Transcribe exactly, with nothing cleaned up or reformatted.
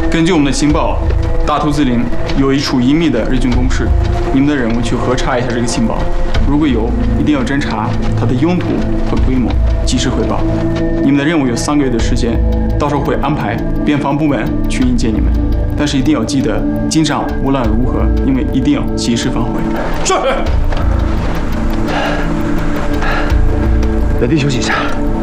根据我们的情报，大兔子岭有一处隐秘的日军工事，你们的任务去核查一下这个情报。如果有，一定要侦查它的用途和规模，及时汇报。你们的任务有三个月的时间，到时候会安排边防部门去迎接你们。但是一定要记得，紧张无论如何，你们一定要及时返回。 是。原地休息一下。